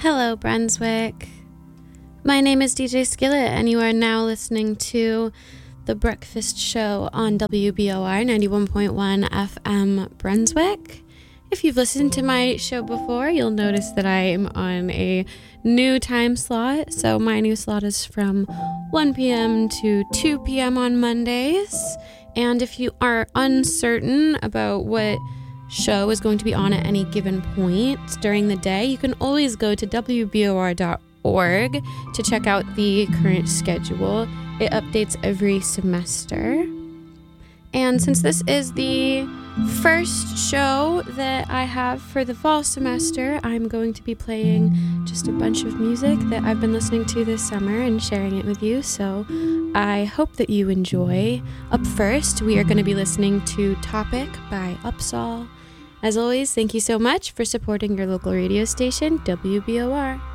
Hello, Brunswick. My name is DJ Skillet, and you are now listening to The Breakfast Show on WBOR 91.1 FM Brunswick. If you've listened to my show before, you'll notice that I am on a new time slot. So my new slot is from 1 p.m. to 2 p.m. on Mondays. And if you are uncertain about what show is going to be on at any given point during the day, you can always go to wbor.org to check out the current schedule. It updates every semester. And since this is the first show that I have for the fall semester, I'm going to be playing just a bunch of music that I've been listening to this summer and sharing it with you. So I hope that you enjoy. Up first, we are going to be listening to Topic by Upsall. As always, thank you so much for supporting your local radio station, WBOR.